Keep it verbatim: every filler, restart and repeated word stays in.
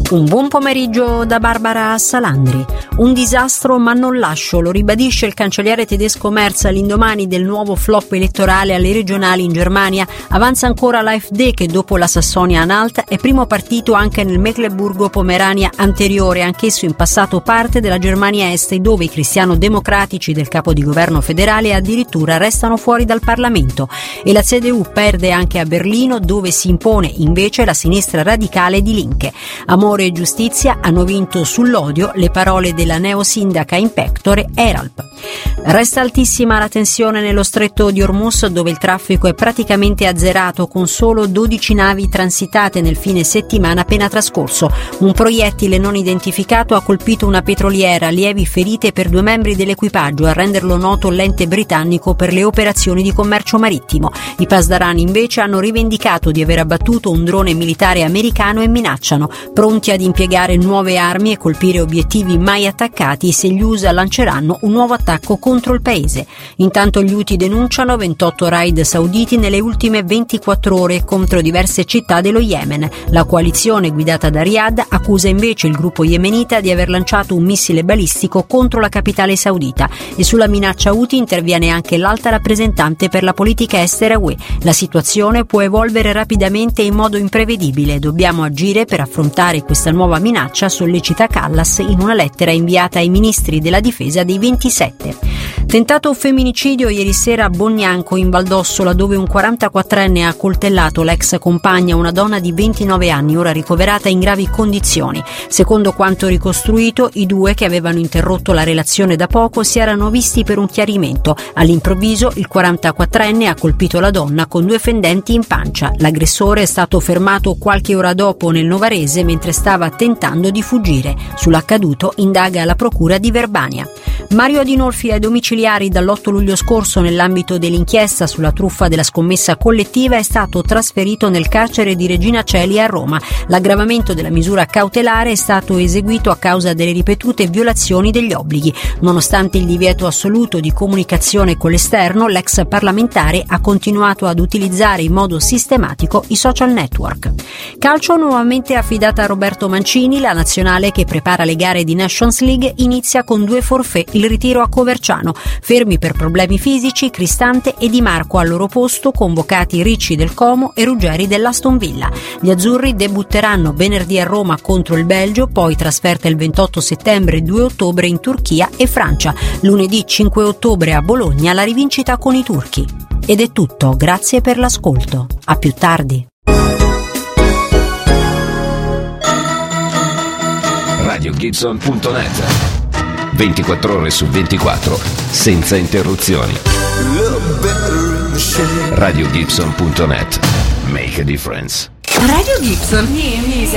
Un buon pomeriggio da Barbara Salandri. Un disastro ma non lascio, lo ribadisce il cancelliere tedesco Merz all'indomani del nuovo flop elettorale alle regionali in Germania. Avanza ancora l'AfD che dopo la Sassonia-Anhalt è primo partito anche nel Mecklenburgo-Pomerania anteriore, anch'esso in passato parte della Germania Est, dove i cristiano-democratici del capo di governo federale addirittura restano fuori dal Parlamento. E la C D U perde anche a Berlino, dove si impone invece la sinistra radicale di Linke. Amore e giustizia hanno vinto sull'odio, le parole della neosindaca in pectore Eralp. Resta altissima la tensione nello stretto di Hormuz, dove il traffico è praticamente azzerato, con solo dodici navi transitate nel fine settimana appena trascorso. Un proiettile non identificato ha colpito una petroliera, lievi ferite per due membri dell'equipaggio, a renderlo noto l'ente britannico per le operazioni di commercio marittimo. I Pasdaran invece hanno rivendicato di aver abbattuto un drone militare americano e minacciano, pronti ad impiegare nuove armi e colpire obiettivi mai attaccati se gli U S A lanceranno un nuovo attacco contro il paese. Intanto gli Houthi denunciano ventotto raid sauditi nelle ultime ventiquattro ore contro diverse città dello Yemen. La coalizione guidata da Riyadh accusa invece il gruppo yemenita di aver lanciato un missile balistico contro la capitale saudita, e sulla minaccia Houthi interviene anche l'alta rappresentante per la politica estera U E. La situazione può evolvere rapidamente e in modo imprevedibile. Dobbiamo agire per affrontare questa nuova minaccia, sollecita Callas in una lettera inviata ai ministri della difesa dei ventisette. Tentato femminicidio ieri sera a Bognanco in Valdossola, dove un quarantaquattrenne ha accoltellato l'ex compagna, una donna di ventinove anni, ora ricoverata in gravi condizioni. Secondo quanto ricostruito, i due, che avevano interrotto la relazione da poco, si erano visti per un chiarimento. All'improvviso il quarantaquattrenne ha colpito la donna con due fendenti in pancia. L'aggressore è stato fermato qualche ora dopo nel Novarese mentre stava tentando di fuggire. Sull'accaduto indaga la procura di Verbania. Mario Adinolfi ai domiciliari dall'otto luglio scorso nell'ambito dell'inchiesta sulla truffa della scommessa collettiva è stato trasferito nel carcere di Regina Coeli a Roma. L'aggravamento della misura cautelare è stato eseguito a causa delle ripetute violazioni degli obblighi. Nonostante il divieto assoluto di comunicazione con l'esterno, l'ex parlamentare ha continuato ad utilizzare in modo sistematico i social network. Calcio nuovamente affidata a Roberto Mancini, la nazionale che prepara le gare di Nations League inizia con due forfait il ritiro a Coverciano. Fermi per problemi fisici Cristante e Di Marco, al loro posto convocati Ricci del Como e Ruggeri dell'Aston Villa. Gli azzurri debutteranno venerdì a Roma contro il Belgio, poi trasferta il ventotto settembre e due ottobre in Turchia e Francia. Lunedì cinque ottobre a Bologna la rivincita con i turchi. Ed è tutto, grazie per l'ascolto. A più tardi. radio gibson punto net ventiquattro ore su ventiquattro, senza interruzioni. radio gibson punto net. Make a difference. Radio Gibson. Yeah, music.